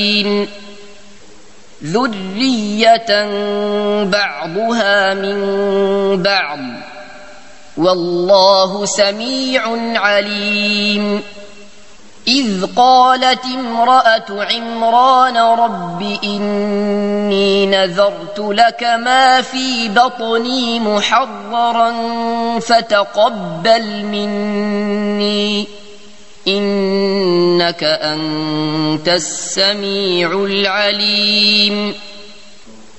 ذرية بعضها من بعض والله سميع عليم. إذ قالت امرأة عمران رب إني نذرت لك ما في بطني محررا فتقبل مني إنك أنت السميع العليم.